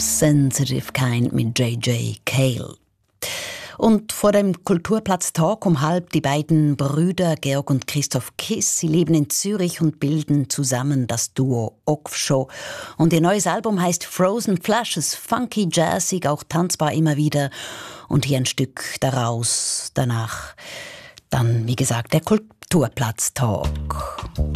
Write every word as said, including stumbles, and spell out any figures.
Sensitive Kind mit J J Cale. Und vor dem Kulturplatz-Talk um halb die beiden Brüder Georg und Christoph Kiss. Sie leben in Zürich und bilden zusammen das Duo Okfsho. Und ihr neues Album heißt Frozen Flashes, funky, jazzig, auch tanzbar immer wieder. Und hier ein Stück daraus, danach dann, wie gesagt, der Kulturplatz-Talk.